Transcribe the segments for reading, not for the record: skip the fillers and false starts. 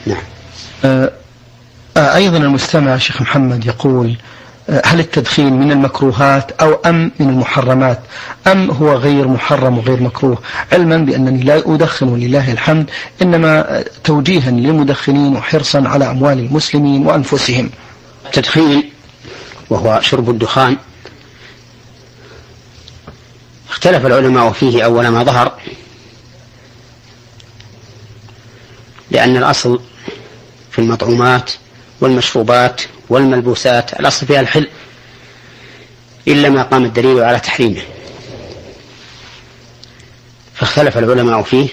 نعم. أيضا المستمع شيخ محمد يقول: هل التدخين من المكروهات أو أم من المحرمات، أم هو غير محرم وغير مكروه؟ علما بأنني لا أدخن ولله الحمد، إنما توجيها للمدخنين وحرصا على أموال المسلمين وأنفسهم. التدخين وهو شرب الدخان اختلف العلماء فيه أول ما ظهر، لأن الأصل في المطعومات والمشروبات والملبوسات الأصل فيها الحل، إلا ما قام الدليل على تحريمه، فاختلف العلماء فيه.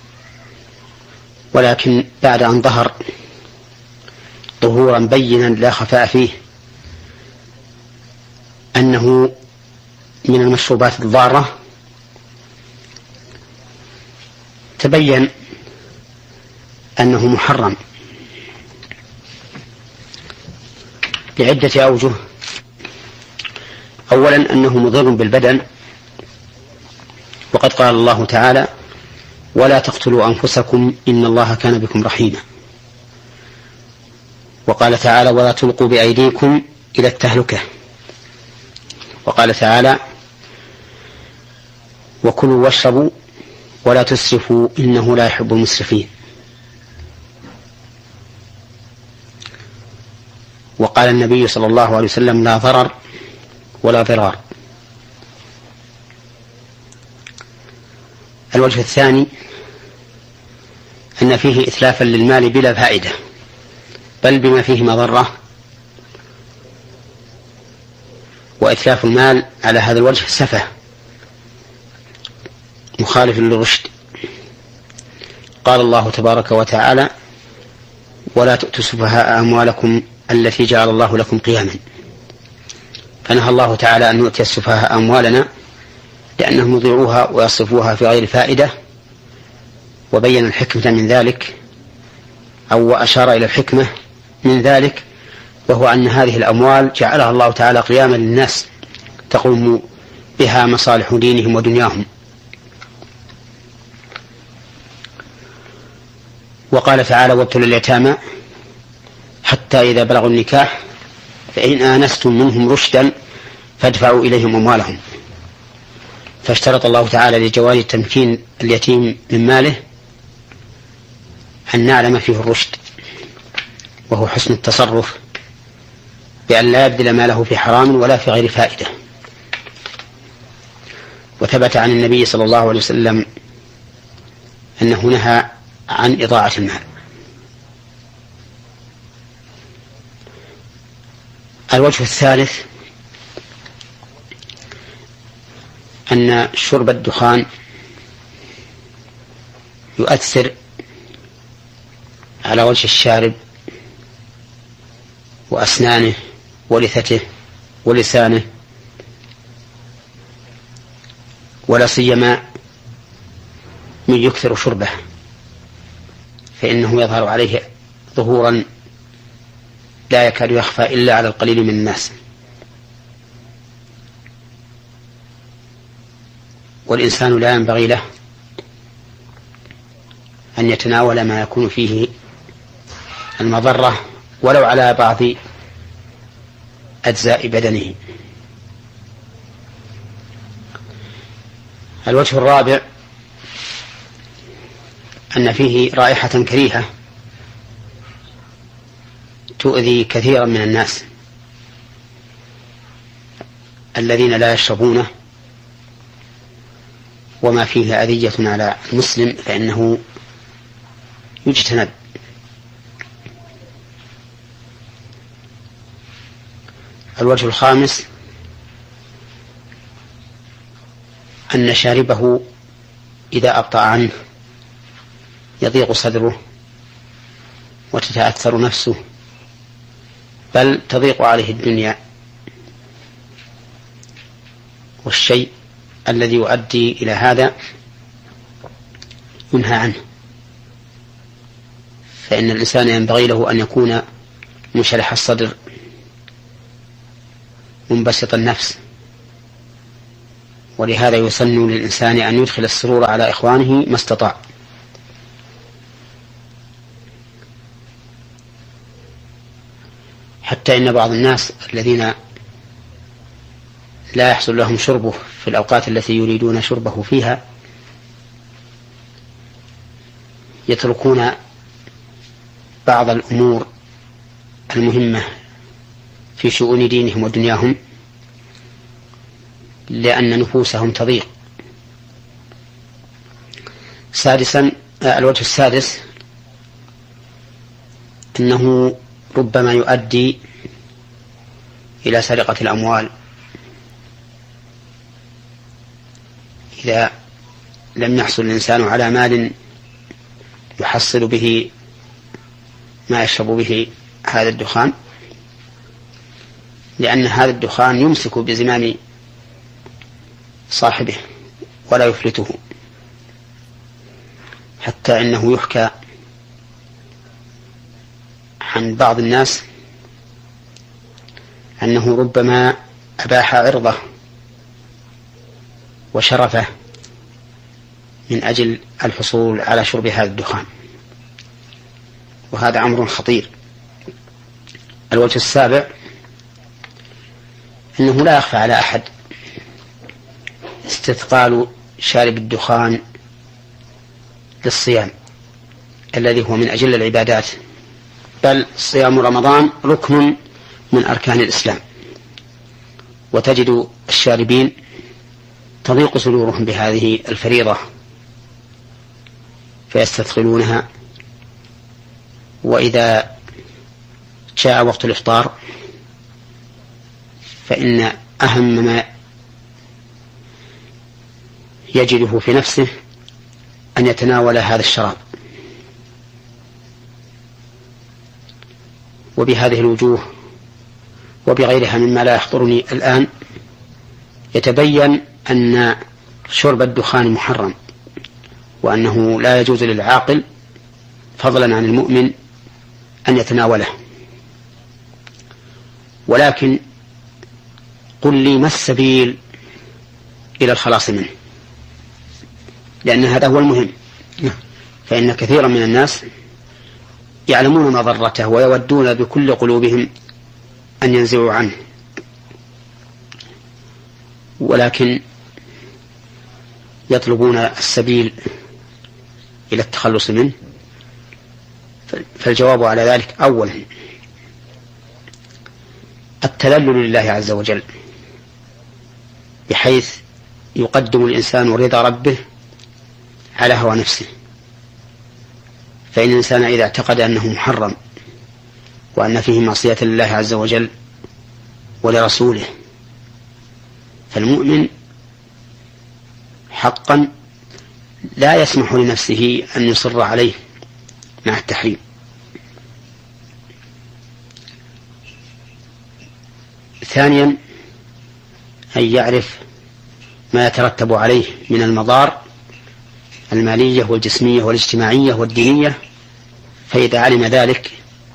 ولكن بعد أن ظهر ظهورا بينا لا خفاء فيه أنه من المشروبات الضارة، تبين أنه محرم لعدة أوجه. أولا أنه مضر بالبدن، وقد قال الله تعالى: ولا تقتلوا أنفسكم إن الله كان بكم رحيما. وقال تعالى: ولا تلقوا بأيديكم إلى التهلكة. وقال تعالى: وكلوا واشربوا ولا تسرفوا إنه لا يحب المسرفين. وقال النبي صلى الله عليه وسلم: لا ضرر ولا ضرار. الوجه الثاني أن فيه إتلافا للمال بلا فائدة، بل بما فيه مضرة، وإتلاف المال على هذا الوجه سفه مخالف للرشد. قال الله تبارك وتعالى: ولا تؤتوا السفهاء أموالكم التي جعل الله لكم قياما. فنهى الله تعالى أن نؤتي السفهاء أموالنا لأنهم يضيعوها ويصرفوها في غير فائدة، وبين الحكمة من ذلك، أو أشار إلى الحكمة من ذلك، وهو أن هذه الأموال جعلها الله تعالى قياما للناس تقوم بها مصالح دينهم ودنياهم. وقال تعالى: وابتلوا اليتامى حتى إذا بلغوا النكاح فإن آنستم منهم رشدا فادفعوا إليهم أموالهم. فاشترط الله تعالى لجواز تمكين اليتيم من ماله أن نعلم فيه الرشد، وهو حسن التصرف بأن لا يبذل ماله في حرام ولا في غير فائدة. وثبت عن النبي صلى الله عليه وسلم أنه نهى عن إضاعة المال. الوجه الثالث أن شرب الدخان يؤثر على وجه الشارب وأسنانه ولثته ولسانه، ولا سيما من يكثر شربه، فإنه يظهر عليه ظهورا لا يكاد يخفى إلا على القليل من الناس. والإنسان لا ينبغي له أن يتناول ما يكون فيه المضرة ولو على بعض أجزاء بدنه. الوجه الرابع أن فيه رائحة كريهة تؤذي كثيرا من الناس الذين لا يشربونه، وما فيه أذية على المسلم فإنه يجتنب. الوجه الخامس أن شاربه إذا أبطأ عنه يضيق صدره وتتأثر نفسه، بل تضيق عليه الدنيا، والشيء الذي يؤدي إلى هذا ينهى عنه. فإن الإنسان ينبغي له أن يكون منشرح الصدر منبسط النفس، ولهذا يسن للإنسان أن يدخل السرور على إخوانه ما استطاع. حتى إن بعض الناس الذين لا يحصل لهم شربه في الأوقات التي يريدون شربه فيها يتركون بعض الأمور المهمة في شؤون دينهم ودنياهم لأن نفوسهم تضيق. سادسا، الوجه السادس أنه ربما يؤدي إلى سرقة الأموال إذا لم يحصل الإنسان على مال يحصل به ما يشرب به هذا الدخان، لأن هذا الدخان يمسك بزمام صاحبه ولا يفلته، حتى إنه يحكى عن بعض الناس أنه ربما أباح عرضه وشرفه من أجل الحصول على شرب هذا الدخان، وهذا أمر خطير. الوجه السابع أنه لا يخفى على أحد استثقال شارب الدخان للصيام الذي هو من أجل العبادات، بل صيام رمضان ركن من أركان الإسلام، وتجد الشاربين تضيق صدورهم بهذه الفريضة فيستثقلونها، وإذا جاء وقت الإفطار فإن أهم ما يجده في نفسه أن يتناول هذا الشراب. وبهذه الوجوه وبغيرها مما لا يحضرني الآن يتبين أن شرب الدخان محرم، وأنه لا يجوز للعاقل فضلا عن المؤمن أن يتناوله. ولكن قل لي ما السبيل إلى الخلاص منه، لأن هذا هو المهم. فإن كثيرا من الناس يعلمون مضرته ويودون بكل قلوبهم أن ينزعوا عنه، ولكن يطلبون السبيل إلى التخلص منه. فالجواب على ذلك أولا التذلل لله عز وجل، بحيث يقدم الإنسان رضا ربه على هوى نفسه. فإن الإنسان إذا اعتقد أنه محرم وأن فيه معصية لله عز وجل ولرسوله، فالمؤمن حقا لا يسمح لنفسه أن يصر عليه مع التحريم. ثانيا أن يعرف ما يترتب عليه من المضار المالية والجسمية والاجتماعية والدينية، فإذا علم ذلك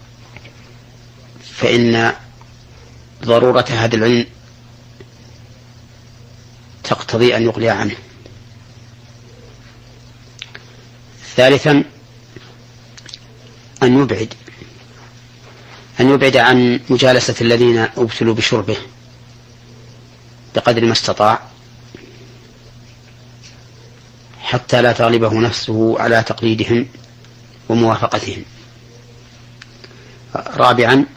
فإن ضرورة هذا العلم تقتضي أن يقلع عنه. ثالثا أن يبعد عن مجالسة الذين ابتلوا بشربه بقدر ما استطاع، حتى لا تغلبه نفسه على تقليدهم وموافقتهم. رابعا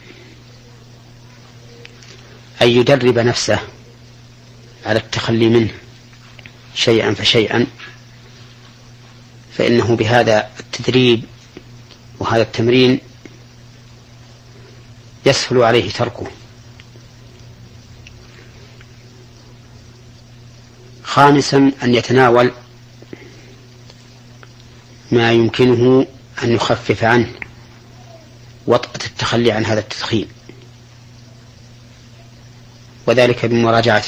أن يدرب نفسه على التخلي منه شيئا فشيئا، فإنه بهذا التدريب وهذا التمرين يسهل عليه تركه. خامسا أن يتناول ما يمكنه أن يخفف عنه وطأة التخلي عن هذا التدخين، وذلك بمراجعة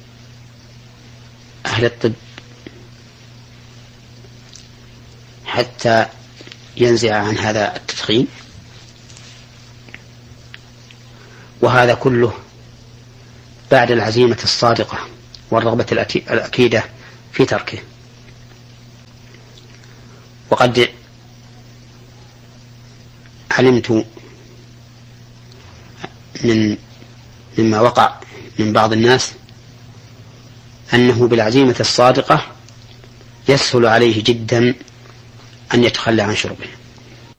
أهل الطب حتى ينزع عن هذا التدخين. وهذا كله بعد العزيمة الصادقة والرغبة الأكيدة في تركه. وقد مما وقع من بعض الناس أنه بالعزيمة الصادقة يسهل عليه جدا أن يتخلى عن شربه.